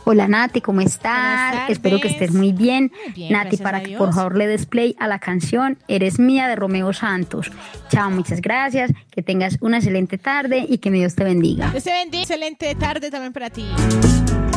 Hola Nati, ¿cómo estás? Buenas Espero que tardes. estés muy bien. Muy bien, Nati, gracias para a que Dios. por favor le des play a la canción Eres Mía de Romeo Santos. Chao, muchas gracias, que tengas una excelente tarde y que mi Dios te bendiga. Dios te bendiga. Excelente tarde también para ti.